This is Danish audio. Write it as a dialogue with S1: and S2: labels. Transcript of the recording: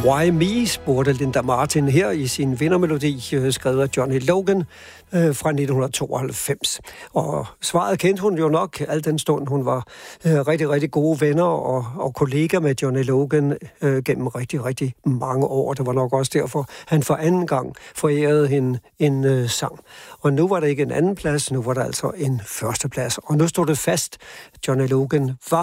S1: Why Me, spurgte Linda Martin her i sin vindermelodi, skrevet af Johnny Logan fra 1992. Og svaret kendte hun jo nok, al den stund hun var rigtig, rigtig gode venner og kolleger med Johnny Logan gennem rigtig, rigtig mange år. Det var nok også derfor, han for anden gang forærede hende en sang. Og nu var der ikke en anden plads, nu var der altså en første plads. Og nu stod det fast, Johnny Logan var